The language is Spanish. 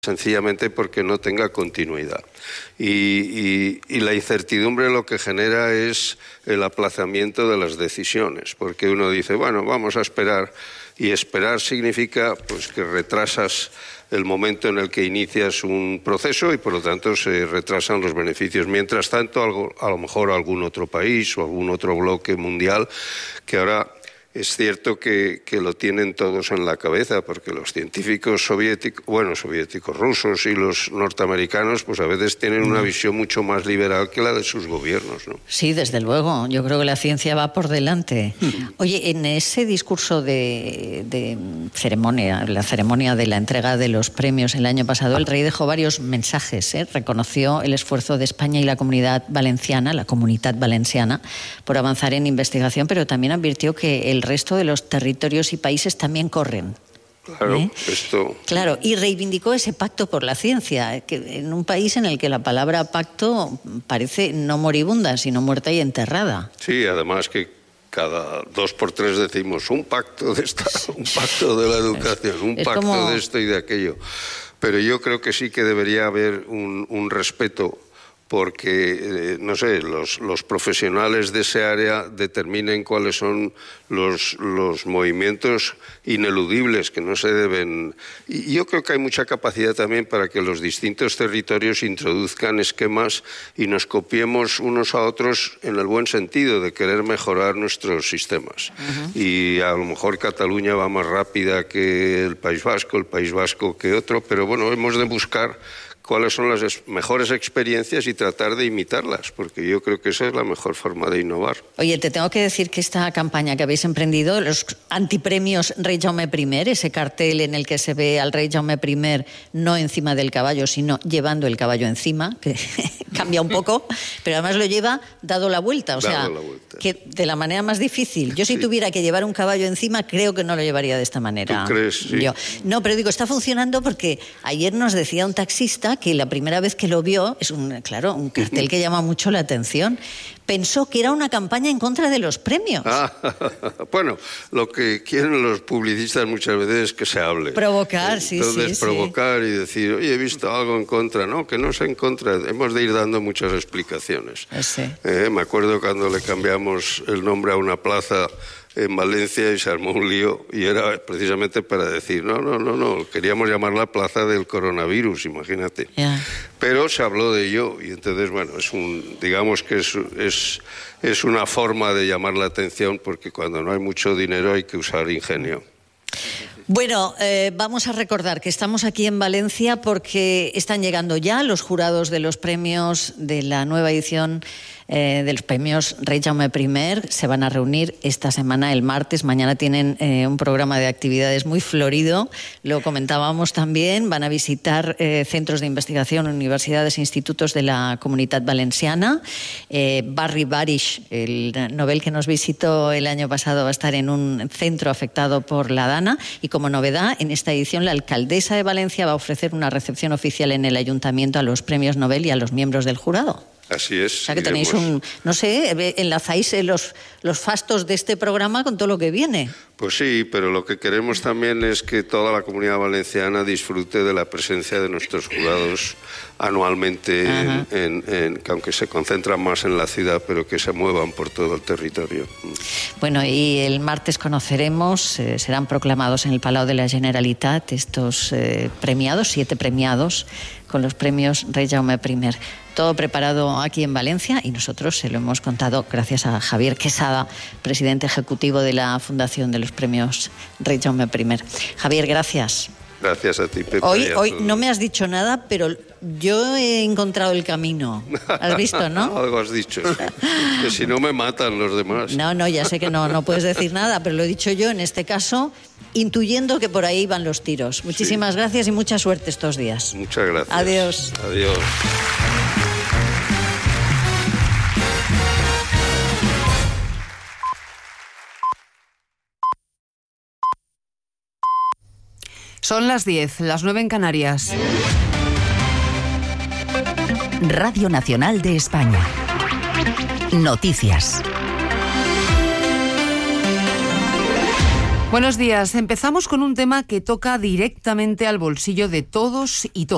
sencillamente porque no tenga continuidad. Y la incertidumbre lo que genera es el aplazamiento de las decisiones, porque uno dice, bueno, vamos a esperar, y esperar significa pues que retrasas el momento en el que inicias un proceso y por lo tanto se retrasan los beneficios. Mientras tanto, a lo mejor algún otro país o algún otro bloque mundial que ahora... Es cierto que lo tienen todos en la cabeza, porque los científicos soviéticos rusos y los norteamericanos, pues a veces tienen una visión mucho más liberal que la de sus gobiernos, ¿no? Sí, desde luego. Yo creo que la ciencia va por delante. Oye, en ese discurso de ceremonia, la ceremonia de la entrega de los premios el año pasado, el rey dejó varios mensajes, ¿eh? Reconoció el esfuerzo de España y la Comunidad Valenciana, por avanzar en investigación, pero también advirtió que el resto de los territorios y países también corren. Claro, Claro, y reivindicó ese pacto por la ciencia, que en un país en el que la palabra pacto parece no moribunda, sino muerta y enterrada. Sí, además que cada 2 por 3 decimos un pacto de un pacto de la educación, un pacto de esto y de aquello. Pero yo creo que sí que debería haber un respeto, porque, no sé, los profesionales de ese área determinen cuáles son los movimientos ineludibles que no se deben... Y yo creo que hay mucha capacidad también para que los distintos territorios introduzcan esquemas y nos copiemos unos a otros en el buen sentido de querer mejorar nuestros sistemas. Y a lo mejor Cataluña va más rápida que el País Vasco que otro, pero bueno, hemos de buscar cuáles son las mejores experiencias y tratar de imitarlas, porque yo creo que esa es la mejor forma de innovar. Oye, te tengo que decir que esta campaña que habéis emprendido, los antipremios Rey Jaume I, ese cartel en el que se ve al Rey Jaume I no encima del caballo, sino llevando el caballo encima, que cambia un poco, pero además lo lleva dado la vuelta, o sea, que de la manera más difícil. Yo si tuviera que llevar un caballo encima, creo que no lo llevaría de esta manera. ¿Tú crees? Sí. No, pero digo, está funcionando porque ayer nos decía un taxista que la primera vez que lo vio, es un cartel que llama mucho la atención, pensó que era una campaña en contra de los premios. Bueno, lo que quieren los publicistas muchas veces es que se hable. Provocar, Entonces, provocar y decir, oye, he visto algo en contra. No, que no sea en contra. Hemos de ir dando muchas explicaciones. Sí. Me acuerdo cuando le cambiamos el nombre a una plaza en Valencia y se armó un lío, y era precisamente para decir, no, queríamos llamarla Plaza del Coronavirus, imagínate. Pero se habló de ello y entonces, bueno, digamos que es una forma de llamar la atención, porque cuando no hay mucho dinero hay que usar ingenio. Bueno, vamos a recordar que estamos aquí en Valencia porque están llegando ya los jurados de los premios de la nueva edición de los premios Rey Jaume I. Se van a reunir esta semana, el martes. Mañana tienen un programa de actividades muy florido. Lo comentábamos también. Van a visitar centros de investigación, universidades e institutos de la Comunitat Valenciana. Barry Barish, el Nobel que nos visitó el año pasado, va a estar en un centro afectado por la Dana. Y como novedad, en esta edición, la alcaldesa de Valencia va a ofrecer una recepción oficial en el ayuntamiento a los premios Nobel y a los miembros del jurado. Así es. O sea que tenéis enlazáis los fastos de este programa con todo lo que viene. Pues sí, pero lo que queremos también es que toda la comunidad valenciana disfrute de la presencia de nuestros jurados anualmente, que aunque se concentran más en la ciudad, pero que se muevan por todo el territorio. Bueno, y el martes conoceremos, serán proclamados en el Palau de la Generalitat estos premiados, 7 premiados, con los premios Rey Jaume I. Todo preparado aquí en Valencia y nosotros se lo hemos contado gracias a Javier Quesada, presidente ejecutivo de la Fundación de los Premios Rey Jaume I. Javier, gracias. Gracias a ti, Pepe. Hoy no me has dicho nada, pero yo he encontrado el camino. ¿Has visto, no? Algo has dicho, sí. Que si no me matan los demás. No, ya sé que no puedes decir nada, pero lo he dicho yo en este caso, intuyendo que por ahí van los tiros. Muchísimas gracias y mucha suerte estos días. Muchas gracias. Adiós. Adiós. Son las 10, las 9 en Canarias. Radio Nacional de España. Noticias. Buenos días. Empezamos con un tema que toca directamente al bolsillo de todos y todas.